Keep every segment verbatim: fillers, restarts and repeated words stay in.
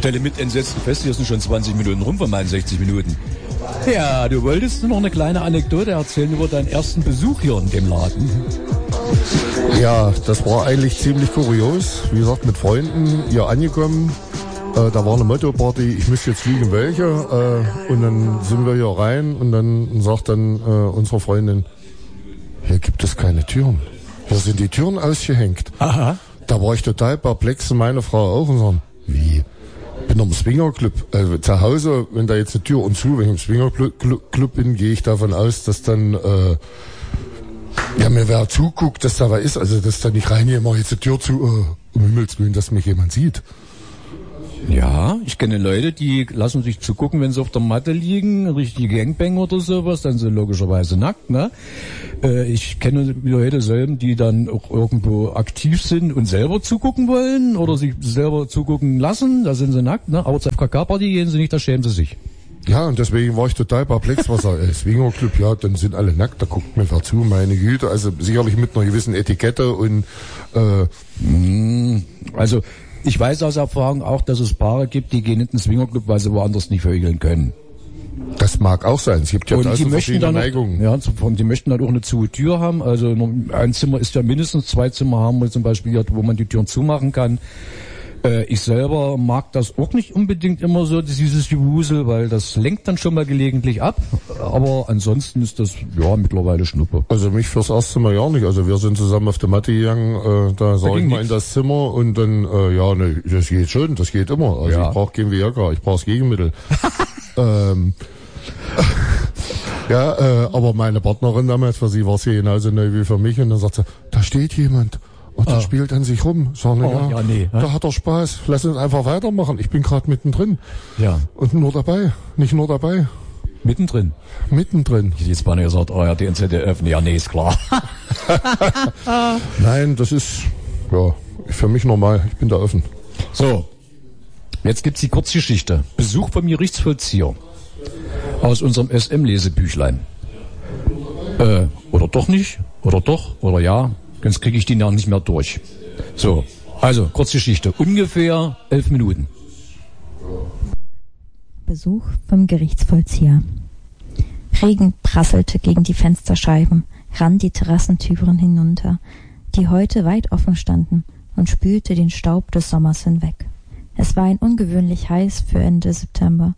Stelle mit Entsetzen fest, hier sind schon zwanzig Minuten rum von meinen sechzig Minuten. Ja, du wolltest noch eine kleine Anekdote erzählen über deinen ersten Besuch hier in dem Laden. Ja, das war eigentlich ziemlich kurios. Wie gesagt, mit Freunden hier angekommen. Äh, da war eine Motto-Party, ich müsste jetzt liegen, welche. Äh, und dann sind wir hier rein und dann sagt dann äh, unsere Freundin, hier gibt es keine Türen. Hier sind die Türen ausgehängt. Aha. Da war ich total perplex und meine Frau auch und sagen, wie? Ich bin im Swingerclub. Also zu Hause, wenn da jetzt eine Tür und zu, wenn ich im Swingerclub bin, gehe ich davon aus, dass dann äh, ja mir wer zuguckt, dass da was ist. Also dass da nicht reingehe, mach jetzt die Tür zu, äh, um Himmels Willen, dass mich jemand sieht. Ja, ich kenne Leute, die lassen sich zugucken, wenn sie auf der Matte liegen, richtig Gangbang oder sowas, dann sind logischerweise nackt, ne? Äh, ich kenne Leute selber, die dann auch irgendwo aktiv sind und selber zugucken wollen oder sich selber zugucken lassen, da sind sie nackt, ne? Aber zur F K K-Party gehen sie nicht, da schämen sie sich. Ja, und deswegen war ich total perplex, was er, äh, Swingerclub, ja, dann sind alle nackt, da guckt mir wer zu, meine Güte, also sicherlich mit einer gewissen Etikette und, äh, also, ich weiß aus Erfahrung auch, dass es Paare gibt, die gehen in den Swingerclub, weil sie woanders nicht vögeln können. Das mag auch sein. Es gibt ja und also die möchten dann Neigungen. Ja, und die möchten dann auch eine zu Tür haben. Also ein Zimmer ist ja mindestens, zwei Zimmer haben wir zum Beispiel, wo man die Türen zumachen kann. Äh, ich selber mag das auch nicht unbedingt immer so, dieses Gewusel, weil das lenkt dann schon mal gelegentlich ab. Aber ansonsten ist das, ja, mittlerweile Schnuppe. Also mich fürs erste Mal ja nicht. Also wir sind zusammen auf der Matte gegangen, äh, da sag ich mal in das Zimmer und dann, äh, ja, ne, das geht schon, das geht immer. Also ja. Ich brauche kein Viagra, ich brauche das Gegenmittel. ähm, ja, äh, aber meine Partnerin damals, für sie war es hier genauso neu wie für mich und dann sagt sie, da steht jemand. Und der ah. spielt an sich rum. Sagen, oh, ja, ja, nee, da hat er Spaß. Lass uns einfach weitermachen. Ich bin gerade mittendrin. Ja. Und nur dabei. Nicht nur dabei. Mittendrin? Mittendrin. Ich hätte jetzt mal gesagt, oh ja, die N Z D F. Ja, nee, ist klar. Nein, das ist, ja, für mich normal. Ich bin da offen. So. Jetzt gibt's die Kurzgeschichte. Besuch beim Gerichtsvollzieher. Aus unserem S M-Lesebüchlein. Äh, oder doch nicht? Oder doch? Oder ja? Sonst kriege ich die ja nicht mehr durch. So, also, Kurzgeschichte. Ungefähr elf Minuten. Besuch vom Gerichtsvollzieher. Regen prasselte gegen die Fensterscheiben, rann die Terrassentüren hinunter, die heute weit offen standen, und spülte den Staub des Sommers hinweg. Es war ein ungewöhnlich heiß für Ende September.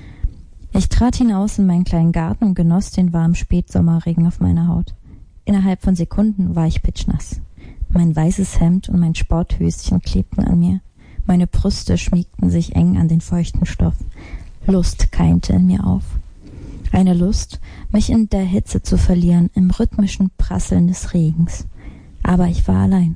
Ich trat hinaus in meinen kleinen Garten und genoss den warmen Spätsommerregen auf meiner Haut. Innerhalb von Sekunden war ich pitschnass. Mein weißes Hemd und mein Sporthöschen klebten an mir. Meine Brüste schmiegten sich eng an den feuchten Stoff. Lust keimte in mir auf. Eine Lust, mich in der Hitze zu verlieren, im rhythmischen Prasseln des Regens. Aber ich war allein.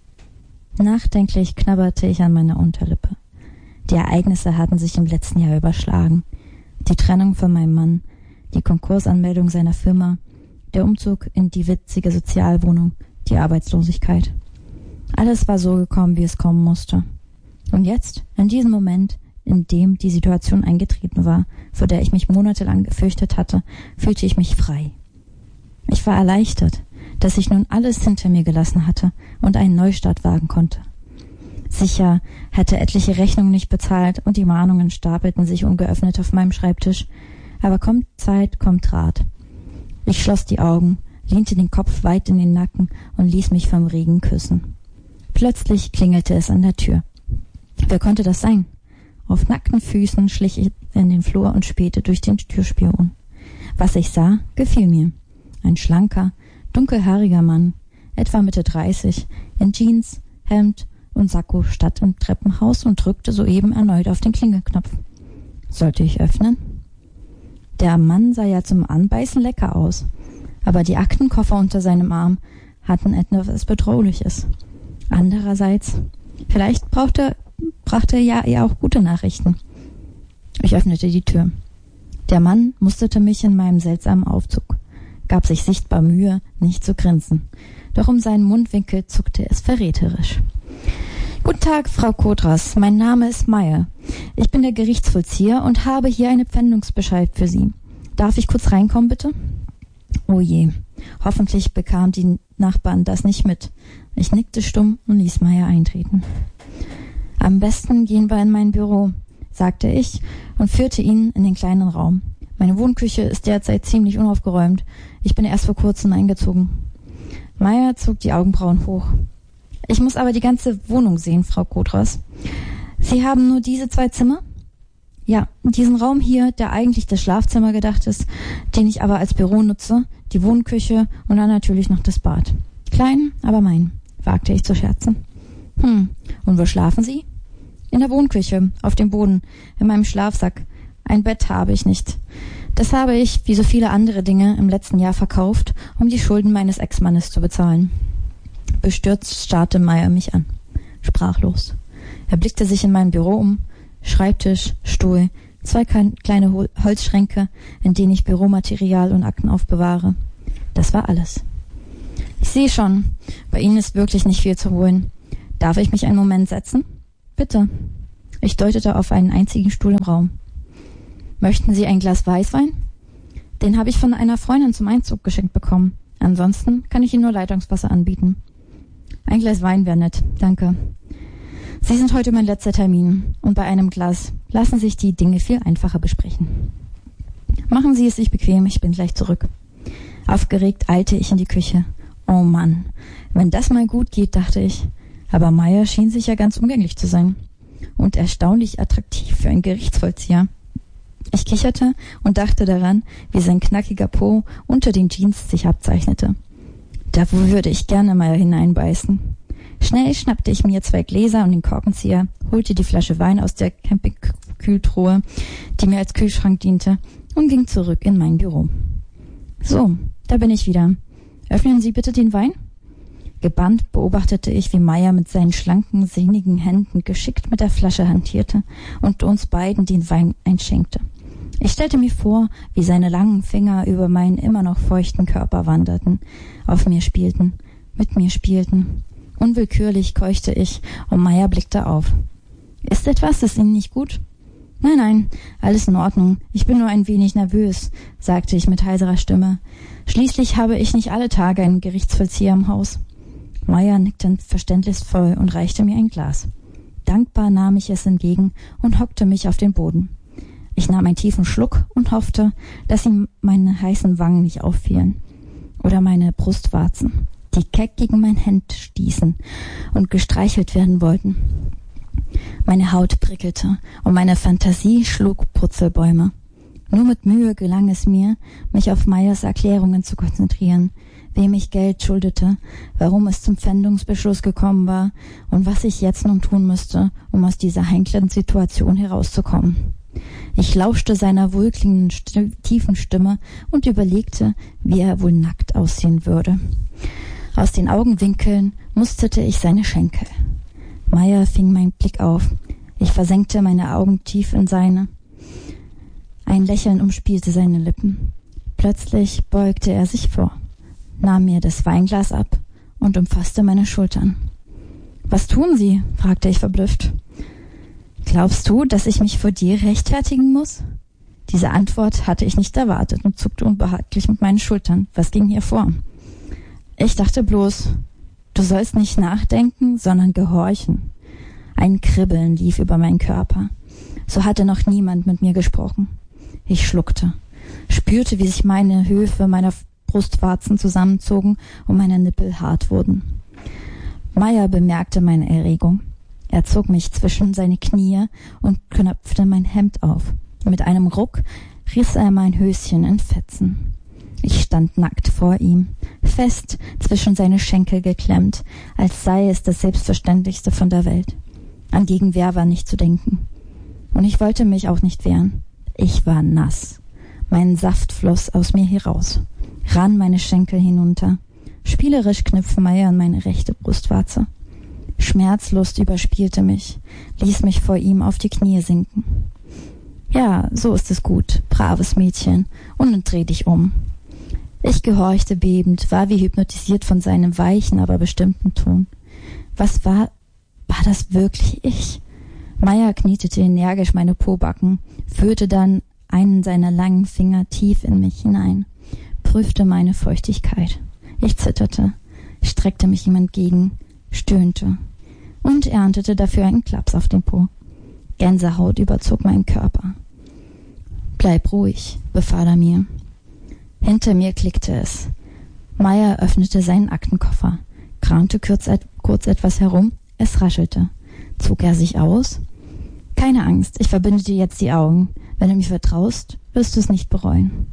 Nachdenklich knabberte ich an meiner Unterlippe. Die Ereignisse hatten sich im letzten Jahr überschlagen. Die Trennung von meinem Mann, die Konkursanmeldung seiner Firma, der Umzug in die witzige Sozialwohnung, die Arbeitslosigkeit. Alles war so gekommen, wie es kommen musste. Und jetzt, in diesem Moment, in dem die Situation eingetreten war, vor der ich mich monatelang gefürchtet hatte, fühlte ich mich frei. Ich war erleichtert, dass ich nun alles hinter mir gelassen hatte und einen Neustart wagen konnte. Sicher hatte etliche Rechnungen nicht bezahlt und die Mahnungen stapelten sich ungeöffnet auf meinem Schreibtisch, aber kommt Zeit, kommt Rat. Ich schloss die Augen, lehnte den Kopf weit in den Nacken und ließ mich vom Regen küssen. Plötzlich klingelte es an der Tür. Wer konnte das sein? Auf nackten Füßen schlich ich in den Flur und spähte durch den Türspion. Was ich sah, gefiel mir. Ein schlanker, dunkelhaariger Mann, etwa Mitte dreißig, in Jeans, Hemd und Sakko stand im Treppenhaus und drückte soeben erneut auf den Klingelknopf. Sollte ich öffnen? Der Mann sah ja zum Anbeißen lecker aus, aber die Aktenkoffer unter seinem Arm hatten etwas Bedrohliches. Andererseits, vielleicht brauchte, brachte er ja eher auch gute Nachrichten. Ich öffnete die Tür. Der Mann musterte mich in meinem seltsamen Aufzug, gab sich sichtbar Mühe, nicht zu grinsen. Doch um seinen Mundwinkel zuckte es verräterisch. Guten Tag, Frau Kodras. Mein Name ist Meyer. Ich bin der Gerichtsvollzieher und habe hier einen Pfändungsbescheid für Sie. Darf ich kurz reinkommen, bitte? Oh je. Hoffentlich bekamen die Nachbarn das nicht mit. Ich nickte stumm und ließ Meyer eintreten. Am besten gehen wir in mein Büro. sagte ich und führte ihn in den kleinen Raum. Meine Wohnküche ist derzeit ziemlich unaufgeräumt. Ich bin erst vor kurzem eingezogen. Meyer zog die Augenbrauen hoch. Ich muss aber die ganze Wohnung sehen, Frau Kodras. Sie haben nur diese zwei Zimmer? Ja, diesen Raum hier, der eigentlich das Schlafzimmer gedacht ist, den ich aber als Büro nutze, die Wohnküche und dann natürlich noch das Bad. Klein, aber mein, wagte ich zu scherzen. Hm, und wo schlafen Sie? In der Wohnküche, auf dem Boden, in meinem Schlafsack. Ein Bett habe ich nicht. Das habe ich, wie so viele andere Dinge, im letzten Jahr verkauft, um die Schulden meines Ex-Mannes zu bezahlen. Bestürzt starrte Meyer mich an, sprachlos. Er blickte sich in mein Büro um, Schreibtisch, Stuhl, zwei kleine Hol- Holzschränke, in denen ich Büromaterial und Akten aufbewahre. Das war alles. Ich sehe schon, bei Ihnen ist wirklich nicht viel zu holen. Darf ich mich einen Moment setzen? Bitte. Ich deutete auf einen einzigen Stuhl im Raum. Möchten Sie ein Glas Weißwein? Den habe ich von einer Freundin zum Einzug geschenkt bekommen. Ansonsten kann ich Ihnen nur Leitungswasser anbieten. Ein Glas Wein wäre nett, danke. Sie sind heute mein letzter Termin und bei einem Glas lassen sich die Dinge viel einfacher besprechen. Machen Sie es sich bequem, ich bin gleich zurück. Aufgeregt eilte ich in die Küche. Oh Mann, wenn das mal gut geht, dachte ich. Aber Meyer schien sich ja ganz umgänglich zu sein. Und erstaunlich attraktiv für einen Gerichtsvollzieher. Ich kicherte und dachte daran, wie sein knackiger Po unter den Jeans sich abzeichnete. Da würde ich gerne mal hineinbeißen. Schnell schnappte ich mir zwei Gläser und den Korkenzieher, holte die Flasche Wein aus der Campingkühltruhe, die mir als Kühlschrank diente, und ging zurück in mein Büro. So, da bin ich wieder. Öffnen Sie bitte den Wein? Gebannt beobachtete ich, wie Meyer mit seinen schlanken, sehnigen Händen geschickt mit der Flasche hantierte und uns beiden den Wein einschenkte. Ich stellte mir vor, wie seine langen Finger über meinen immer noch feuchten Körper wanderten, auf mir spielten, mit mir spielten. Unwillkürlich keuchte ich, und Meyer blickte auf. »Ist etwas, ist Ihnen nicht gut?« »Nein, nein, alles in Ordnung. Ich bin nur ein wenig nervös«, sagte ich mit heiserer Stimme. »Schließlich habe ich nicht alle Tage einen Gerichtsvollzieher im Haus.« Meyer nickte verständnisvoll und reichte mir ein Glas. Dankbar nahm ich es entgegen und hockte mich auf den Boden. Ich nahm einen tiefen Schluck und hoffte, dass ihm meine heißen Wangen nicht auffielen. Oder meine Brustwarzen, die keck gegen mein Hemd stießen und gestreichelt werden wollten. Meine Haut prickelte und meine Fantasie schlug Purzelbäume. Nur mit Mühe gelang es mir, mich auf Meyers Erklärungen zu konzentrieren, wem ich Geld schuldete, warum es zum Pfändungsbeschluss gekommen war und was ich jetzt nun tun müsste, um aus dieser heiklen Situation herauszukommen. Ich lauschte seiner wohlklingenden st- tiefen Stimme und überlegte, wie er wohl nackt aussehen würde. Aus den Augenwinkeln musterte ich seine Schenkel. Meyer fing meinen Blick auf. Ich versenkte meine Augen tief in seine. Ein Lächeln umspielte seine Lippen. Plötzlich beugte er sich vor, nahm mir das Weinglas ab und umfasste meine Schultern. »Was tun Sie?« fragte ich verblüfft. »Glaubst du, dass ich mich vor dir rechtfertigen muss?« Diese Antwort hatte ich nicht erwartet und zuckte unbehaglich mit meinen Schultern. Was ging hier vor? Ich dachte bloß, du sollst nicht nachdenken, sondern gehorchen. Ein Kribbeln lief über meinen Körper. So hatte noch niemand mit mir gesprochen. Ich schluckte, spürte, wie sich meine Höfe meiner Brustwarzen zusammenzogen und meine Nippel hart wurden. Meyer bemerkte meine Erregung. Er zog mich zwischen seine Knie und knöpfte mein Hemd auf. Mit einem Ruck riss er mein Höschen in Fetzen. Ich stand nackt vor ihm, fest zwischen seine Schenkel geklemmt, als sei es das Selbstverständlichste von der Welt. An Gegenwehr war nicht zu denken. Und ich wollte mich auch nicht wehren. Ich war nass. Mein Saft floss aus mir heraus, rann meine Schenkel hinunter. Spielerisch knüpfte Meyer an meine rechte Brustwarze. Schmerzlust überspielte mich, ließ mich vor ihm auf die Knie sinken. »Ja, so ist es gut, braves Mädchen, und nun dreh dich um.« Ich gehorchte bebend, war wie hypnotisiert von seinem weichen, aber bestimmten Ton. Was war, war das wirklich ich? Meyer knietete energisch meine Pobacken, führte dann einen seiner langen Finger tief in mich hinein, prüfte meine Feuchtigkeit. Ich zitterte, streckte mich ihm entgegen, stöhnte und erntete dafür einen Klaps auf den Po. Gänsehaut überzog meinen Körper. »Bleib ruhig«, befahl er mir. Hinter mir klickte es. Meyer öffnete seinen Aktenkoffer, kramte kurz, et- kurz etwas herum, es raschelte. Zog er sich aus? »Keine Angst, ich verbinde dir jetzt die Augen. Wenn du mir vertraust, wirst du es nicht bereuen.«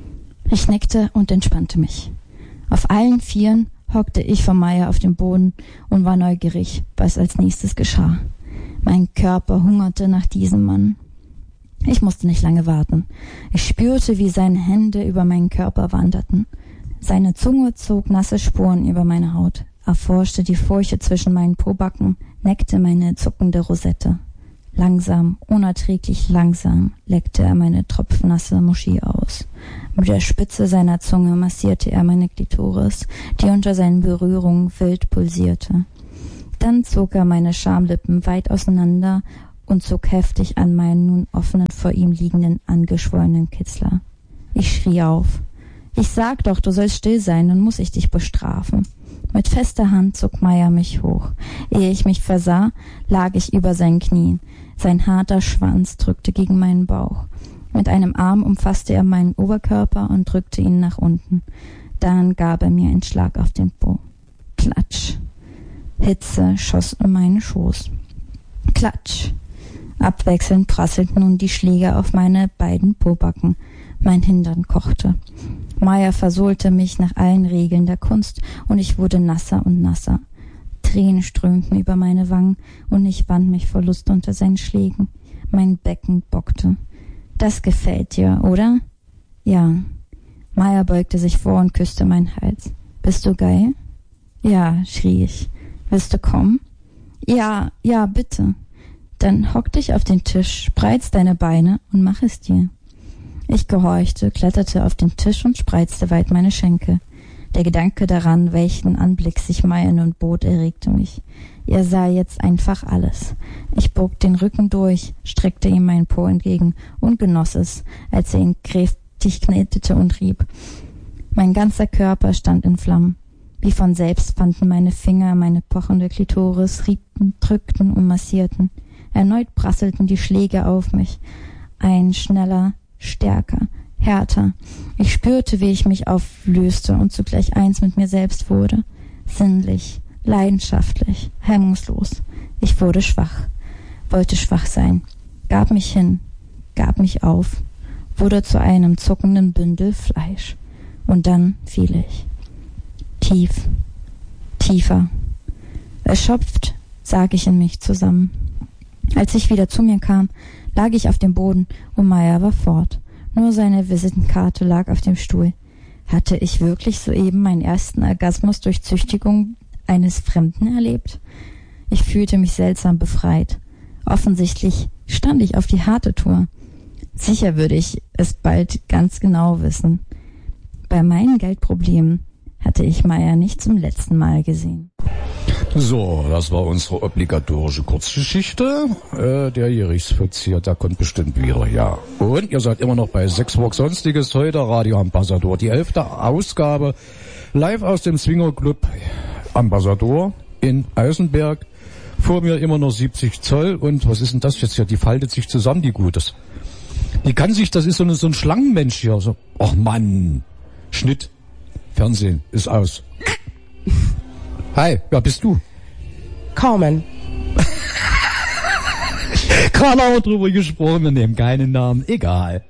Ich nickte und entspannte mich. Auf allen Vieren hockte ich vor Meyer auf dem Boden und war neugierig, was als nächstes geschah. Mein Körper hungerte nach diesem Mann. Ich musste nicht lange warten. Ich spürte, wie seine Hände über meinen Körper wanderten. Seine Zunge zog nasse Spuren über meine Haut, erforschte die Furche zwischen meinen Pobacken, neckte meine zuckende Rosette. Langsam, unerträglich langsam, leckte er meine tropfnasse Moschee aus. Mit der Spitze seiner Zunge massierte er meine Klitoris, die unter seinen Berührungen wild pulsierte. Dann zog er meine Schamlippen weit auseinander und zog heftig an meinen nun offenen, vor ihm liegenden, angeschwollenen Kitzler. Ich schrie auf. »Ich sag doch, du sollst still sein, nun muss ich dich bestrafen.« Mit fester Hand zog Meyer mich hoch. Ehe ich mich versah, lag ich über seinen Knien. Sein harter Schwanz drückte gegen meinen Bauch. Mit einem Arm umfasste er meinen Oberkörper und drückte ihn nach unten. Dann gab er mir einen Schlag auf den Po. Klatsch. Hitze schoss in meinen Schoß. Klatsch. Abwechselnd prasselten nun die Schläge auf meine beiden Pobacken. Mein Hintern kochte. Meyer versohlte mich nach allen Regeln der Kunst, und ich wurde nasser und nasser. Tränen strömten über meine Wangen, und ich wand mich vor Lust unter seinen Schlägen. Mein Becken bockte. »Das gefällt dir, oder?« »Ja.« Meyer beugte sich vor und küsste meinen Hals. »Bist du geil?« »Ja«, schrie ich. »Willst du kommen?« »Ja, ja, bitte.« »Dann hock dich auf den Tisch, spreiz deine Beine und mach es dir.« Ich gehorchte, kletterte auf den Tisch und spreizte weit meine Schenkel. Der Gedanke daran, welchen Anblick sich Meyer nun bot, erregte mich. Er sah jetzt einfach alles. Ich bog den Rücken durch, streckte ihm meinen Po entgegen und genoss es, als er ihn kräftig knetete und rieb. Mein ganzer Körper stand in Flammen. Wie von selbst fanden meine Finger meine pochende Klitoris, riebten, drückten und massierten. Erneut prasselten die Schläge auf mich. Ein schneller, stärker, härter. Ich spürte, wie ich mich auflöste und zugleich eins mit mir selbst wurde. Sinnlich, leidenschaftlich, hemmungslos. Ich wurde schwach, wollte schwach sein, gab mich hin, gab mich auf, wurde zu einem zuckenden Bündel Fleisch. Und dann fiel ich. Tief, tiefer. Erschöpft sag ich in mich zusammen. Als ich wieder zu mir kam, lag ich auf dem Boden und Meyer war fort. Nur seine Visitenkarte lag auf dem Stuhl. Hatte ich wirklich soeben meinen ersten Orgasmus durch Züchtigung eines Fremden erlebt? Ich fühlte mich seltsam befreit. Offensichtlich stand ich auf die harte Tour. Sicher würde ich es bald ganz genau wissen. Bei meinen Geldproblemen hatte ich Meyer nicht zum letzten Mal gesehen. So, das war unsere obligatorische Kurzgeschichte. Äh, der Gerichtsvollzieher, der kommt bestimmt wieder, ja. Und ihr seid immer noch bei Sexwork Sonstiges, heute Radio Ambassador. Die elfte Ausgabe, live aus dem Swingerclub Ambassador in Eisenberg. Vor mir immer noch siebzig Zoll. Und was ist denn das jetzt hier? Die faltet sich zusammen, die Gutes. Die kann sich, das ist so, eine, so ein Schlangenmensch hier. So, ach Mann, Schnitt, Fernsehen, ist aus. Hi, wer bist du? Carmen. Gerade auch drüber gesprochen, wir nehmen keinen Namen, egal.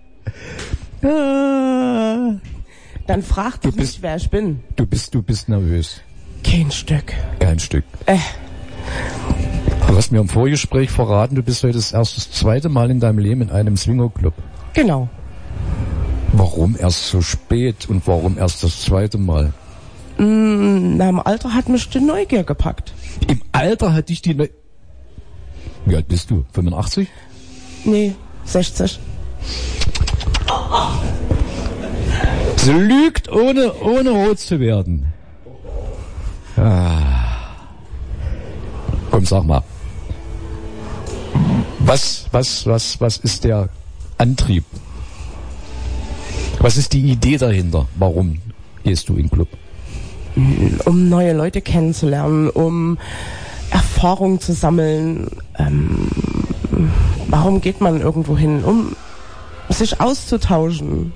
Dann frag dich nicht, wer ich bin. Du bist, du bist nervös. Kein Stück. Kein Stück. Äh. Du hast mir im Vorgespräch verraten, du bist heute das erste, das zweite Mal in deinem Leben in einem Swingerclub. Genau. Warum erst so spät und warum erst das zweite Mal? Na, im Alter hat mich die Neugier gepackt. Im Alter hat dich die Neugier... Wie alt bist du? fünfundachtzig? Nee, sechzig. Sie lügt, ohne, ohne rot zu werden. Ah. Komm, sag mal. Was, was, was, was ist der Antrieb? Was ist die Idee dahinter? Warum gehst du in den Club? Um neue Leute kennenzulernen, um Erfahrung zu sammeln, ähm, warum geht man irgendwo hin? Um sich auszutauschen.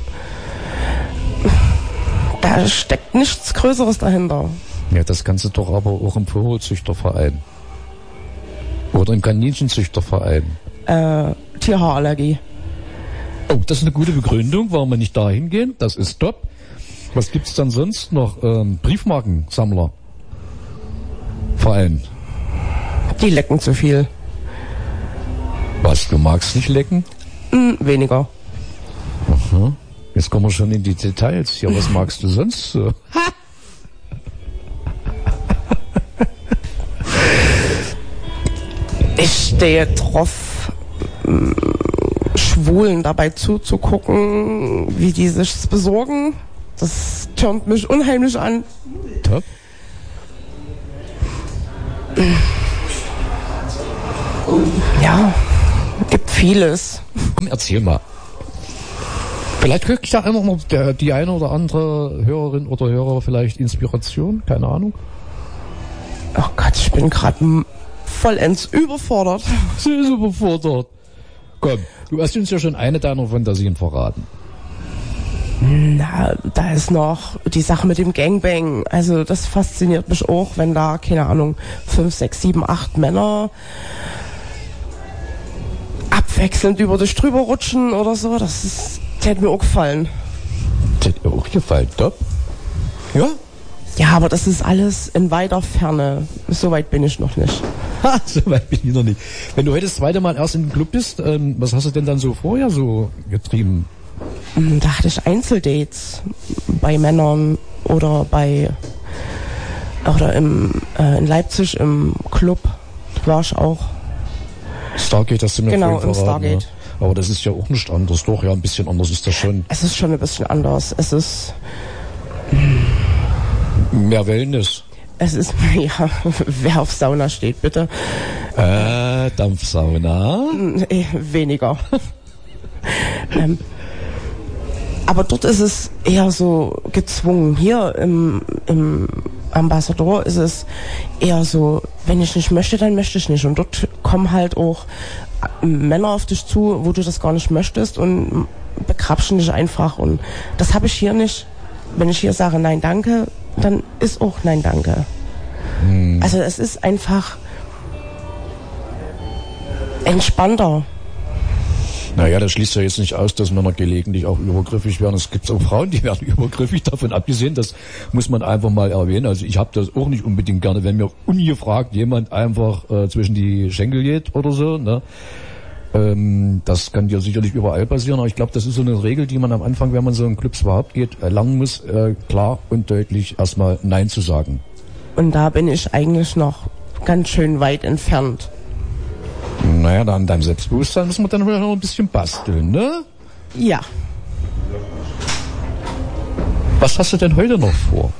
Da steckt nichts Größeres dahinter. Ja, das kannst du doch aber auch im Vogelzüchterverein. Oder im Kaninchenzüchterverein. Äh, Tierhaarallergie. Oh, das ist eine gute Begründung, warum wir nicht da hingehen. Das ist top. Was gibt's dann sonst noch? Ähm, Briefmarkensammler. Verein. Die lecken zu viel. Was, du magst nicht lecken? Hm, weniger. Aha. Jetzt kommen wir schon in die Details. Ja, was magst du sonst so? Ich stehe drauf, Schwulen dabei zuzugucken, wie die sich's besorgen. Das türmt mich unheimlich an. Top. Ja, gibt vieles. Komm, erzähl mal. Vielleicht kriegt ja immer noch der, die eine oder andere Hörerin oder Hörer vielleicht Inspiration, keine Ahnung. Oh Gott, ich bin gerade vollends überfordert. Sie ist überfordert. Komm, du hast uns ja schon eine deiner Fantasien verraten. Na, da ist noch die Sache mit dem Gangbang. Also das fasziniert mich auch, wenn da, keine Ahnung, fünf, sechs, sieben, acht Männer abwechselnd über dich drüber rutschen oder so. Das ist, das hätte mir auch gefallen. Das hätte mir auch gefallen, top. Ja? Ja, aber das ist alles in weiter Ferne. So weit bin ich noch nicht. Ha, so weit bin ich noch nicht. Wenn du heute das zweite Mal erst im Club bist, ähm, was hast du denn dann so vorher so getrieben? Da hatte ich Einzeldates bei Männern oder bei oder im äh, in Leipzig im Club war ich auch. Stargate hast du mir genau, vorhin verraten. Genau, im Stargate. Ja. Aber das ist ja auch nicht anders. Doch, ja, ein bisschen anders ist das schon. Es ist schon ein bisschen anders. Es ist... Mehr Wellness. Es ist, ja, wer auf Sauna steht, bitte. Äh, Dampfsauna? Nee, weniger. ähm, aber dort ist es eher so gezwungen. Hier im, im Ambassador ist es eher so, wenn ich nicht möchte, dann möchte ich nicht. Und dort kommen halt auch Männer auf dich zu, wo du das gar nicht möchtest und begrapschen dich einfach. Und das habe ich hier nicht. Wenn ich hier sage, nein, danke, dann ist auch nein, danke. Hm. Also es ist einfach entspannter. Naja, das schließt ja jetzt nicht aus, dass Männer gelegentlich auch übergriffig werden. Es gibt auch Frauen, die werden übergriffig, davon abgesehen. Das muss man einfach mal erwähnen. Also ich habe das auch nicht unbedingt gerne, wenn mir ungefragt jemand einfach äh, zwischen die Schenkel geht oder so. Ne? Ähm, das kann ja sicherlich überall passieren, aber ich glaube, das ist so eine Regel, die man am Anfang, wenn man so in Clubs überhaupt geht, lernen muss, äh, klar und deutlich erstmal Nein zu sagen. Und da bin ich eigentlich noch ganz schön weit entfernt. Naja, da an deinem Selbstbewusstsein müssen wir dann noch ein bisschen basteln, ne? Ja. Was hast du denn heute noch vor?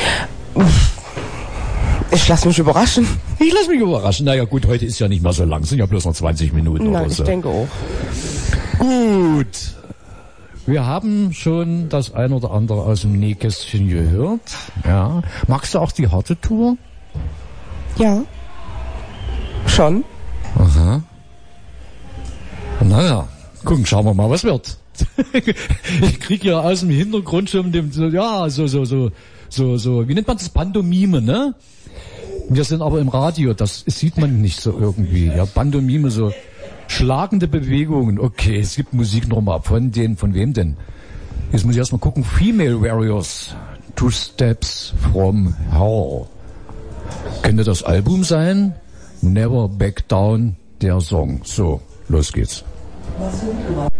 Ich lasse mich überraschen. Ich lasse mich überraschen. Naja gut, heute ist ja nicht mehr so lang, sind ja bloß noch zwanzig Minuten Nein, oder so. ich denke auch. Gut. Wir haben schon das ein oder andere aus dem Nähkästchen gehört. Ja. Magst du auch die harte Tour? Ja. Schon. Aha. Naja, gucken, schauen wir mal, was wird. Ich krieg ja aus dem Hintergrund schon dem, so, ja, so, so, so, so, so, wie nennt man das? Pantomime, ne? Wir sind aber im Radio, das sieht man nicht so irgendwie. Ja, Pantomime, so schlagende Bewegungen. Okay, es gibt Musik nochmal. Von denen, von wem denn? Jetzt muss ich erstmal gucken. Female Warriors. Two Steps from Hell. Könnte das Album sein? Never Back Down, der Song. So, los geht's.